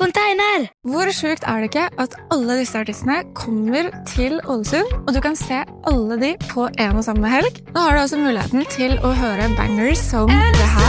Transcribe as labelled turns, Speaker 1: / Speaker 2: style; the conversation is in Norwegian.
Speaker 1: container!
Speaker 2: Hvor sjukt det ikke at alle disse artistene kommer til Ålesund, og du kan se alle de på en og samme helg? Nå har du også muligheten til å høre bangers som det her.